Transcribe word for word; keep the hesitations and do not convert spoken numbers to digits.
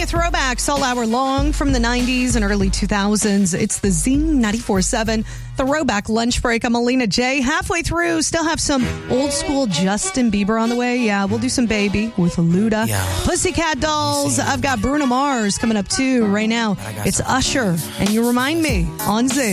throwbacks all hour long from the nineties and early two thousands. It's the Z ninety-four point seven Throwback Lunch Break. I'm Alina J. Halfway through, still have some old school Justin Bieber on the way. Yeah, we'll do some Baby with Luda. Yeah. Pussycat Dolls. I've got Bruno Mars coming up too right now. It's Usher. And you remind me on Z.